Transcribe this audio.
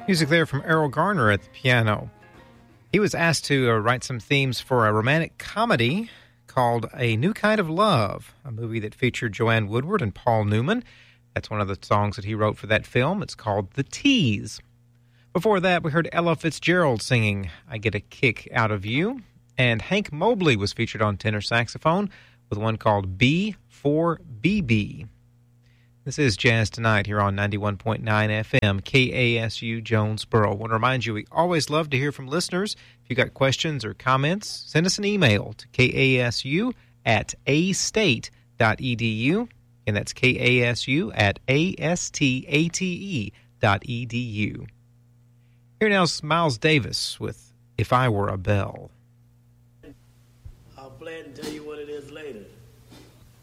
Music there from Errol Garner at the piano. He was asked to write some themes for a romantic comedy called A New Kind of Love, a movie that featured Joanne Woodward and Paul Newman. That's one of the songs that he wrote for that film. It's called The Tease. Before that, we heard Ella Fitzgerald singing I Get a Kick Out of You, and Hank Mobley was featured on tenor saxophone with one called B for BB. This is Jazz Tonight here on 91.9 FM, KASU Jonesboro. I want to remind you, we always love to hear from listeners. If you got questions or comments, send us an email to kasu@astate.edu, and that's kasu@astate.edu. Here now is Miles Davis with If I Were a Bell. I'll play it and tell you what it is later.